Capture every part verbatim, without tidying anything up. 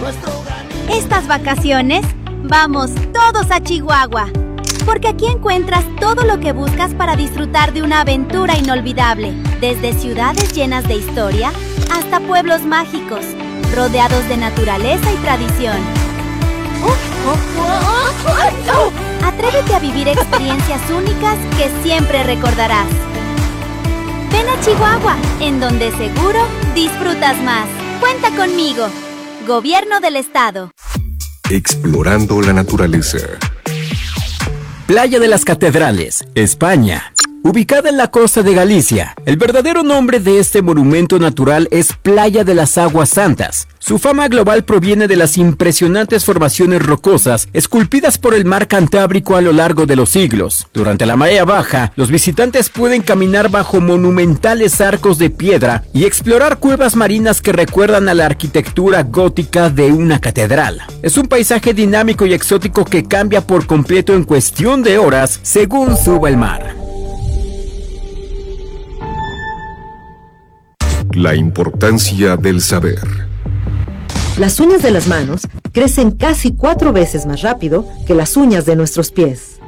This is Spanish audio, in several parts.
Estas vacaciones, vamos todos a Chihuahua, porque aquí encuentras todo lo que buscas para disfrutar de una aventura inolvidable, desde ciudades llenas de historia hasta pueblos mágicos, rodeados de naturaleza y tradición. Atrévete a vivir experiencias únicas que siempre recordarás. Ven a Chihuahua, en donde seguro disfrutas más. Cuenta conmigo. Gobierno del Estado. Explorando la naturaleza. Playa de las Catedrales, España. Ubicada en la costa de Galicia, el verdadero nombre de este monumento natural es Playa de las Aguas Santas. Su fama global proviene de las impresionantes formaciones rocosas esculpidas por el mar Cantábrico a lo largo de los siglos. Durante la marea baja, los visitantes pueden caminar bajo monumentales arcos de piedra y explorar cuevas marinas que recuerdan a la arquitectura gótica de una catedral. Es un paisaje dinámico y exótico que cambia por completo en cuestión de horas según suba el mar. La importancia del saber. Las uñas de las manos crecen casi cuatro veces más rápido que las uñas de nuestros pies.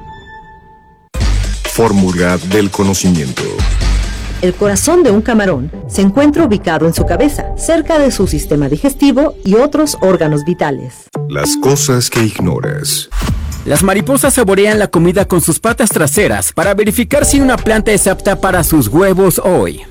Fórmula del conocimiento. El corazón de un camarón se encuentra ubicado en su cabeza, cerca de su sistema digestivo y otros órganos vitales. Las cosas que ignoras. Las mariposas saborean la comida con sus patas traseras para verificar si una planta es apta para sus huevos hoy.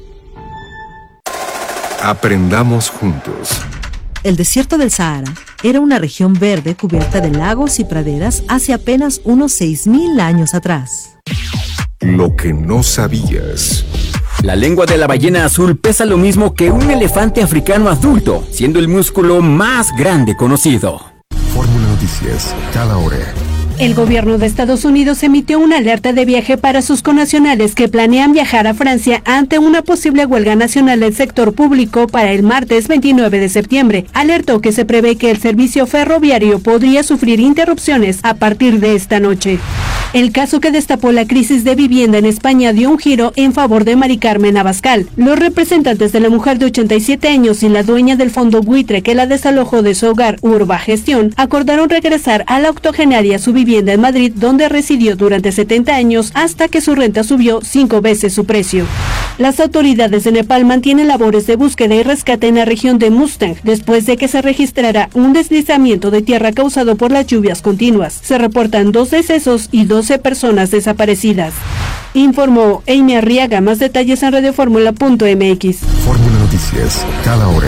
Aprendamos juntos. El desierto del Sahara era una región verde cubierta de lagos y praderas hace apenas unos seis mil años atrás. Lo que no sabías. La lengua de la ballena azul pesa lo mismo que un elefante africano adulto, siendo el músculo más grande conocido. Fórmula Noticias, cada hora. El gobierno de Estados Unidos emitió una alerta de viaje para sus connacionales que planean viajar a Francia ante una posible huelga nacional del sector público para el martes veintinueve de septiembre. Alertó que se prevé que el servicio ferroviario podría sufrir interrupciones a partir de esta noche. El caso que destapó la crisis de vivienda en España dio un giro en favor de Mari Carmen Abascal. Los representantes de la mujer de ochenta y siete años y la dueña del fondo buitre que la desalojó de su hogar Urba Gestión acordaron regresar a la octogenaria a su vivienda en Madrid, donde residió durante setenta años hasta que su renta subió cinco veces su precio. Las autoridades de Nepal mantienen labores de búsqueda y rescate en la región de Mustang después de que se registrara un deslizamiento de tierra causado por las lluvias continuas. Se reportan dos decesos y doce personas desaparecidas. Informó Amy Arriaga. Más detalles en radioformula punto m x. Fórmula Noticias, cada hora.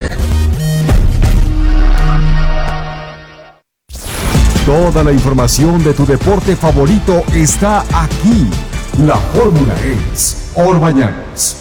Toda la información de tu deporte favorito está aquí. La fórmula es Orbañanos.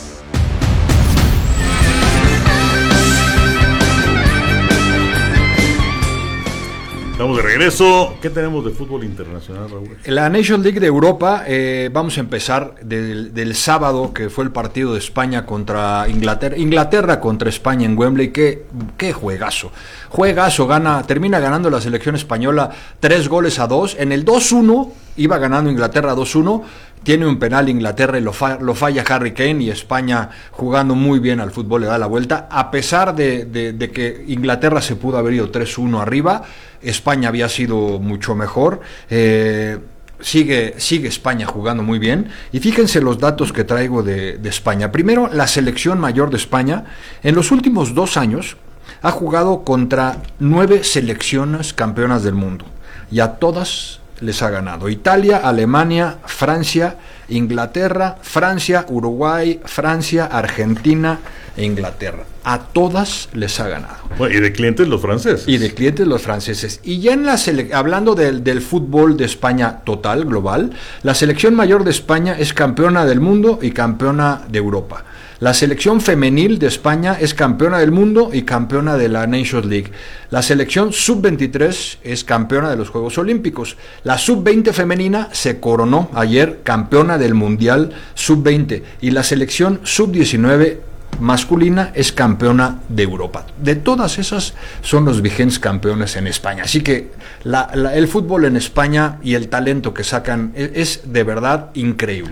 Estamos de regreso. ¿Qué tenemos de fútbol internacional, Raúl? La Nations League de Europa, eh, vamos a empezar del, del sábado, que fue el partido de España contra Inglaterra. Inglaterra contra España en Wembley. Qué, qué juegazo. Juegazo, gana, termina ganando la selección española tres goles a dos. En el dos uno iba ganando Inglaterra dos uno. Tiene un penal Inglaterra y lo, fa- lo falla Harry Kane, y España, jugando muy bien al fútbol, le da la vuelta. A pesar de, de, de que Inglaterra se pudo haber ido tres uno arriba, España había sido mucho mejor. Eh, sigue, sigue España jugando muy bien. Y fíjense los datos que traigo de, de España. Primero, la selección mayor de España, en los últimos dos años, ha jugado contra nueve selecciones campeonas del mundo. Y a todas les ha ganado. Italia, Alemania, Francia, Inglaterra, Francia, Uruguay, Francia, Argentina e Inglaterra. A todas les ha ganado. Bueno, y de clientes los franceses. Y de clientes los franceses. Y ya en la sele- hablando del, del fútbol de España total, global, la selección mayor de España es campeona del mundo y campeona de Europa. La selección femenil de España es campeona del mundo y campeona de la Nations League. La selección sub veintitrés es campeona de los Juegos Olímpicos. La sub veinte femenina se coronó ayer campeona del Mundial sub veinte. Y la selección sub diecinueve masculina es campeona de Europa. De todas esas son los vigentes campeones en España. Así que la, la, el fútbol en España y el talento que sacan es, es de verdad increíble.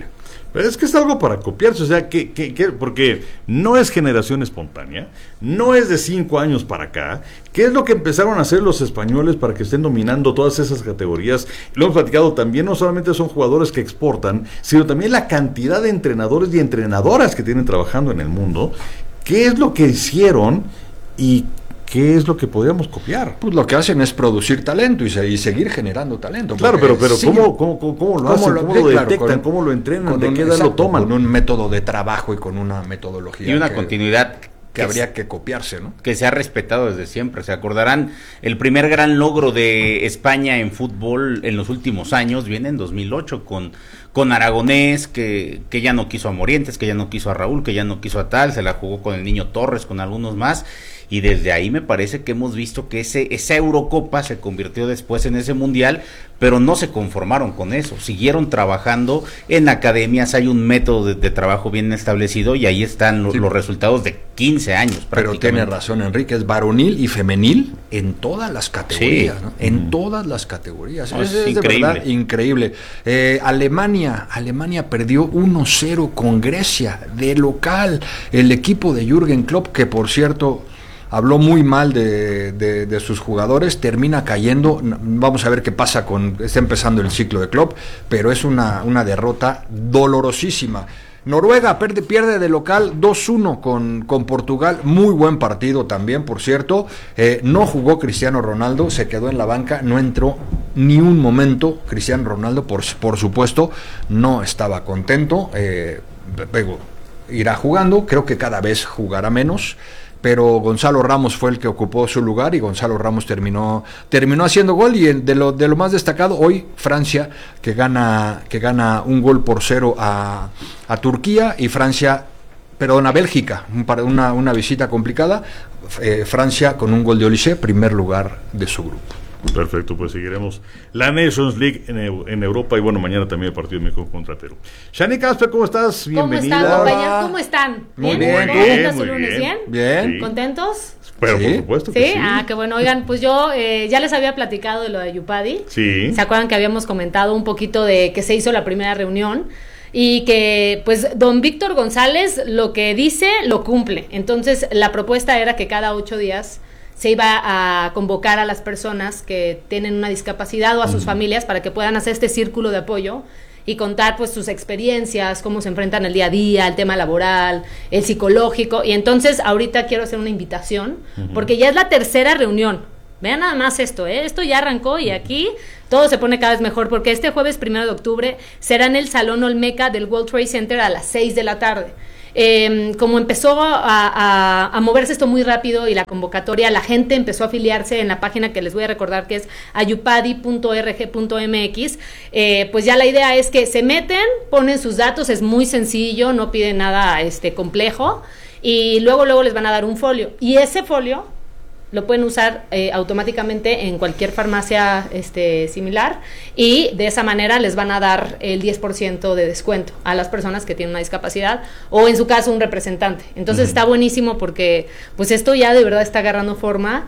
Pero es que es algo para copiarse, o sea, que, que, que porque no es generación espontánea, no es de cinco años para acá. ¿Qué es lo que empezaron a hacer los españoles para que estén dominando todas esas categorías? Lo hemos platicado también, no solamente son jugadores que exportan, sino también la cantidad de entrenadores y entrenadoras que tienen trabajando en el mundo. ¿Qué es lo que hicieron y qué es lo que podríamos copiar? Pues lo que hacen es producir talento y, se, y seguir generando talento. Claro, pero, pero ¿cómo, cómo, cómo, cómo lo ¿Cómo hacen? lo, ¿Cómo sí, lo claro, detectan? con, ¿Cómo lo entrenan? ¿De un, qué edad exacto, lo toman? Con un método de trabajo y con una metodología. Y una que, continuidad que, que habría es, que copiarse, ¿no? Que se ha respetado desde siempre. Se acordarán, el primer gran logro de España en fútbol en los últimos años viene en dos mil ocho con, con Aragonés, que, que ya no quiso a Morientes, que ya no quiso a Raúl, que ya no quiso a tal, se la jugó con el Niño Torres, con algunos más. Y desde ahí me parece que hemos visto que ese esa Eurocopa se convirtió después en ese Mundial, pero no se conformaron con eso, siguieron trabajando en academias, hay un método de, de trabajo bien establecido y ahí están lo, sí. los resultados de quince años. Pero tiene razón Enrique, es varonil y femenil en todas las categorías, sí. ¿no? En mm. todas las categorías, no, es, es, es increíble. De verdad increíble. Eh, Alemania, Alemania perdió uno cero con Grecia, de local, el equipo de Jürgen Klopp, que por cierto habló muy mal de, de, de sus jugadores, termina cayendo. Vamos a ver qué pasa con, está empezando el ciclo de Klopp, pero es una, una derrota dolorosísima. Noruega pierde, pierde de local dos uno con, con Portugal, muy buen partido también, por cierto. Eh, no jugó Cristiano Ronaldo, se quedó en la banca, no entró ni un momento. Cristiano Ronaldo, por, por supuesto, no estaba contento. Eh, luego irá jugando, creo que cada vez jugará menos. Pero Gonzalo Ramos fue el que ocupó su lugar y Gonzalo Ramos terminó terminó haciendo gol. Y de lo de lo más destacado hoy, Francia, que gana que gana un gol por cero a, a Turquía, y Francia, perdón, a Bélgica, para una, una visita complicada. eh, Francia con un gol de Olise, primer lugar de su grupo. Perfecto, pues seguiremos la Nations League en, en Europa y bueno, mañana también el partido de México contra Perú. Shani Casper, ¿cómo estás? Bienvenida. ¿Cómo están, compañeros? ¿Cómo están? Muy ¿Bien? bien, ¿Cómo bien, estás muy el lunes? bien. ¿Bien? Bien. ¿Contentos? Pero ¿Sí? por supuesto que ¿Sí? sí. Ah, qué bueno. Oigan, pues yo eh, ya les había platicado de lo de Yupadi. Sí. ¿Se acuerdan que habíamos comentado un poquito de que se hizo la primera reunión? Y que pues don Víctor González lo que dice lo cumple. Entonces la propuesta era que cada ocho días se iba a convocar a las personas que tienen una discapacidad o a sus familias para que puedan hacer este círculo de apoyo y contar pues sus experiencias, cómo se enfrentan el día a día, el tema laboral, el psicológico. Y entonces ahorita quiero hacer una invitación, uh-huh. porque ya es la tercera reunión. Vean nada más esto, ¿eh? Esto ya arrancó y aquí todo se pone cada vez mejor, porque este jueves primero de octubre será en el Salón Olmeca del World Trade Center a las seis de la tarde. Eh, como empezó a, a, a moverse esto muy rápido y la convocatoria, la gente empezó a afiliarse en la página que les voy a recordar, que es ayupadi punto org punto mx. Eh, pues ya la idea es que se meten, ponen sus datos, es muy sencillo, no piden nada este complejo, y luego luego les van a dar un folio, y ese folio lo pueden usar eh, automáticamente en cualquier farmacia este, similar, y de esa manera les van a dar el diez por ciento de descuento a las personas que tienen una discapacidad, o en su caso un representante. Entonces uh-huh. está buenísimo, porque pues esto ya de verdad está agarrando forma,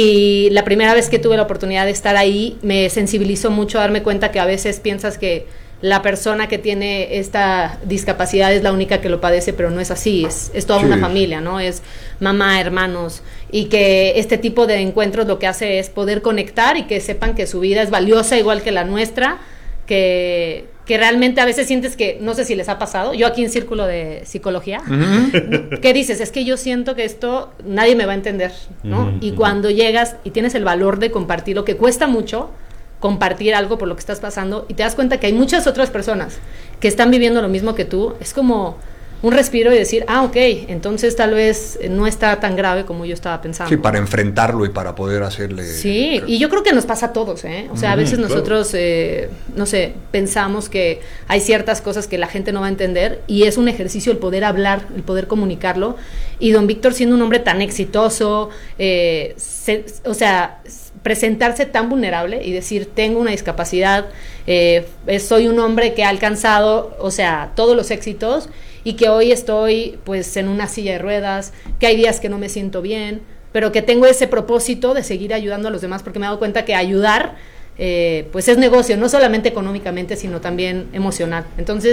y la primera vez que tuve la oportunidad de estar ahí me sensibilizó mucho a darme cuenta que a veces piensas que la persona que tiene esta discapacidad es la única que lo padece, pero no es así, es, es toda sí. una familia, ¿no? Es mamá, hermanos, y que este tipo de encuentros lo que hace es poder conectar y que sepan que su vida es valiosa igual que la nuestra, que, que realmente a veces sientes que, no sé si les ha pasado, yo aquí en Círculo de Psicología, uh-huh. ¿qué dices? Es que yo siento que esto nadie me va a entender, ¿no? Uh-huh. Y cuando llegas y tienes el valor de compartir, lo que cuesta mucho, compartir algo por lo que estás pasando, y te das cuenta que hay muchas otras personas que están viviendo lo mismo que tú, es como un respiro y decir, ah, ok, entonces tal vez no está tan grave como yo estaba pensando. Sí, para enfrentarlo y para poder hacerle... Sí, y yo creo que nos pasa a todos, ¿eh? O sea, mm, a veces claro. nosotros, eh, no sé, pensamos que hay ciertas cosas que la gente no va a entender, y es un ejercicio el poder hablar, el poder comunicarlo, y don Víctor, siendo un hombre tan exitoso, eh, se, o sea... presentarse tan vulnerable y decir, tengo una discapacidad, eh, soy un hombre que ha alcanzado, o sea, todos los éxitos, y que hoy estoy pues en una silla de ruedas, que hay días que no me siento bien, pero que tengo ese propósito de seguir ayudando a los demás, porque me he dado cuenta que ayudar eh, pues es negocio, no solamente económicamente, sino también emocional. Entonces,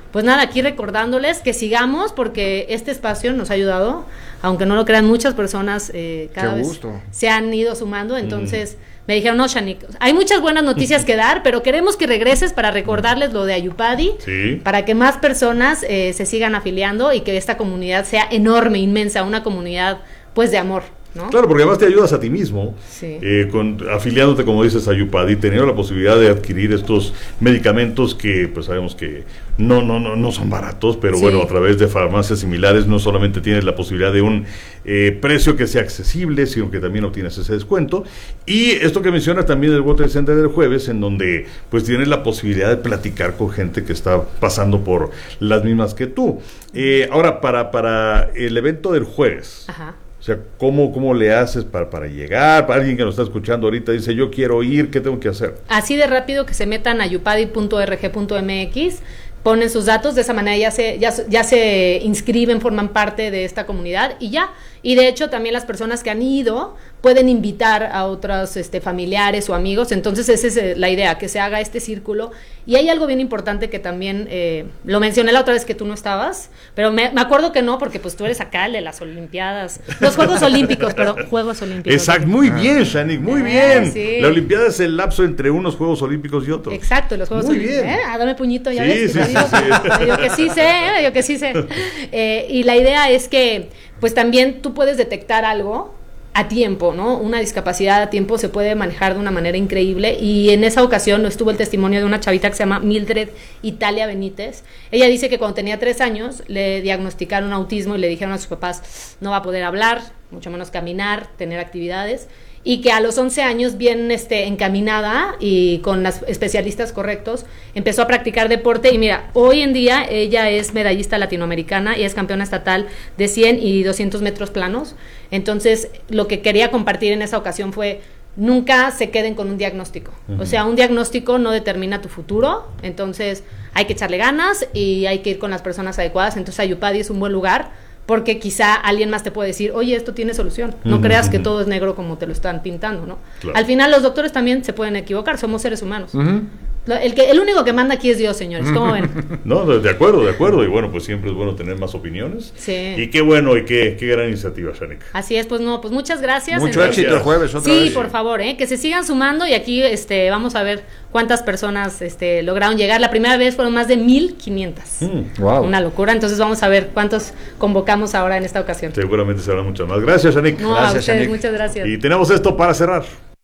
pues nada, aquí recordándoles que sigamos, porque este espacio nos ha ayudado, aunque no lo crean, muchas personas eh, cada Qué vez gusto. se han ido sumando, entonces mm. me dijeron, no, Shanique, hay muchas buenas noticias que dar, pero queremos que regreses para recordarles lo de Ayupadi, sí. para que más personas eh, se sigan afiliando y que esta comunidad sea enorme, inmensa, una comunidad pues de amor, ¿no? Claro, porque además te ayudas a ti mismo, sí. eh, con, afiliándote, como dices, a Ayupadi, teniendo la posibilidad de adquirir estos medicamentos que pues sabemos que no no no no son baratos, pero sí. bueno, a través de farmacias similares no solamente tienes la posibilidad de un eh, precio que sea accesible, sino que también obtienes ese descuento. Y esto que mencionas también del World Trade Center del jueves, en donde pues tienes la posibilidad de platicar con gente que está pasando por las mismas que tú. Eh, ahora, para, para el evento del jueves, Ajá. o sea, ¿cómo, cómo le haces para, para llegar? Para alguien que nos está escuchando ahorita dice, yo quiero ir, ¿qué tengo que hacer? Así de rápido, que se metan a ayupadi punto org punto m x, ponen sus datos, de esa manera ya se, ya, ya se inscriben, forman parte de esta comunidad y ya. Y de hecho también las personas que han ido pueden invitar a otros este, familiares o amigos, entonces esa es la idea, que se haga este círculo. Y hay algo bien importante que también eh, lo mencioné la otra vez que tú no estabas, pero me, me acuerdo que no, porque pues tú eres acá el de las Olimpiadas, los Juegos Olímpicos, perdón, Juegos Olímpicos. Exacto, muy bien, Shanique, muy eh, bien. Sí. La Olimpiada es el lapso entre unos Juegos Olímpicos y otros. Exacto, los Juegos muy Olímpicos. bien. ¿Eh? Ah, dame puñito, ya sí, ves. Sí, yo, sí, digo, sí. yo que sí sé, ¿eh? yo que sí sé. Eh, y la idea es que, pues también tú puedes detectar algo a tiempo, ¿no? Una discapacidad a tiempo se puede manejar de una manera increíble, y en esa ocasión estuvo el testimonio de una chavita que se llama Mildred Italia Benítez. Ella dice que cuando tenía tres años le diagnosticaron autismo y le dijeron a sus papás, no va a poder hablar, mucho menos caminar, tener actividades, y que a los once años, bien este, encaminada y con los especialistas correctos, empezó a practicar deporte. Y mira, hoy en día ella es medallista latinoamericana y es campeona estatal de cien y doscientos metros planos. Entonces, lo que quería compartir en esa ocasión fue, nunca se queden con un diagnóstico. Uh-huh. O sea, un diagnóstico no determina tu futuro, entonces hay que echarle ganas y hay que ir con las personas adecuadas. Entonces, Ayupadi es un buen lugar, porque quizá alguien más te puede decir, oye, esto tiene solución, no uh-huh, creas que todo es negro como te lo están pintando, ¿no? Claro. Al final los doctores también se pueden equivocar, somos seres humanos. Uh-huh. El, que, el único que manda aquí es Dios, señores, ¿cómo ven? No, de acuerdo, de acuerdo, y bueno, pues siempre es bueno tener más opiniones. Sí. Y qué bueno, y qué, qué gran iniciativa, Shanique. Así es, pues no, pues muchas gracias. Mucho Entonces, éxito el jueves otra sí, vez. Sí, por favor, ¿eh? que se sigan sumando, y aquí este, vamos a ver cuántas personas este, lograron llegar. La primera vez fueron más de mil quinientas. Mm, wow. Una locura, entonces vamos a ver cuántos convocamos ahora en esta ocasión. Seguramente serán muchas más. Gracias, Shanique. No, gracias, a ustedes, Shanique. Muchas gracias. Y tenemos esto para cerrar.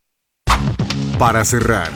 Para cerrar.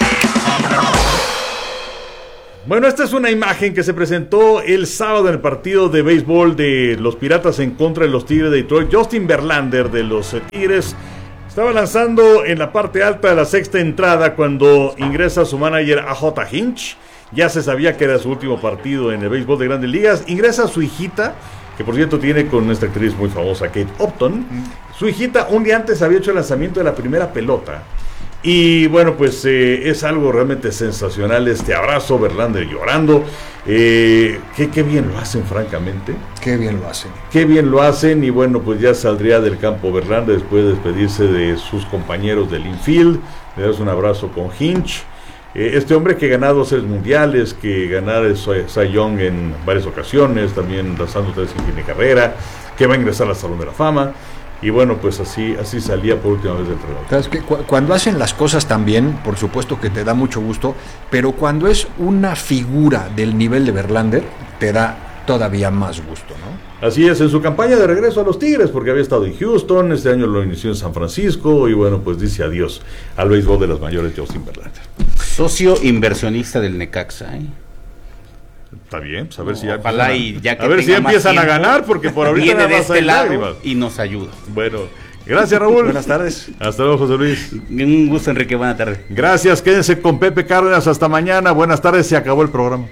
Bueno, esta es una imagen que se presentó el sábado en el partido de béisbol de los Piratas en contra de los Tigres de Detroit. Justin Verlander de los Tigres estaba lanzando en la parte alta de la sexta entrada cuando ingresa su manager A J Hinch. Ya se sabía que era su último partido en el béisbol de Grandes Ligas. Ingresa su hijita, que por cierto tiene con esta actriz muy famosa, Kate Upton. Su hijita un día antes había hecho el lanzamiento de la primera pelota. Y bueno, pues eh, es algo realmente sensacional este abrazo, Verlander llorando. Eh, qué, qué bien lo hacen, francamente. Qué bien lo hacen. Qué bien lo hacen, y bueno, pues ya saldría del campo Verlander después de despedirse de sus compañeros del infield, le das un abrazo con Hinch. Eh, este hombre que ha ganado series mundiales, que ganar el Cy Young en varias ocasiones, también lanzando tres en fin de carrera, que va a ingresar al Salón de la Fama. Y bueno, pues así así salía por última vez del reloj. ¿Sabes qué? Cuando hacen las cosas tan bien, por supuesto que te da mucho gusto, pero cuando es una figura del nivel de Verlander, te da todavía más gusto, ¿no? Así es, en su campaña de regreso a los Tigres, porque había estado en Houston, este año lo inició en San Francisco, y bueno, pues dice adiós al béisbol de las mayores, Justin Verlander. Socio inversionista del Necaxa, ¿eh? Está bien, pues a ver no, si ya ojalá empiezan, y ya que a ver si ya empiezan a ganar, porque por ahorita viene nada de más este hay lado lágrimas. Y nos ayuda. Bueno, gracias, Raúl. Buenas tardes. Hasta luego, José Luis. Un gusto, Enrique, buena tarde. Gracias, quédense con Pepe Cárdenas hasta mañana. Buenas tardes, se acabó el programa.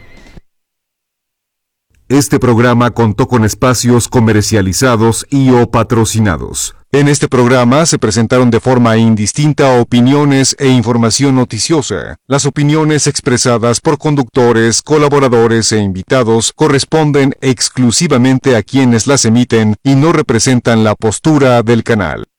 Este programa contó con espacios comercializados y o patrocinados. En este programa se presentaron de forma indistinta opiniones e información noticiosa. Las opiniones expresadas por conductores, colaboradores e invitados corresponden exclusivamente a quienes las emiten y no representan la postura del canal.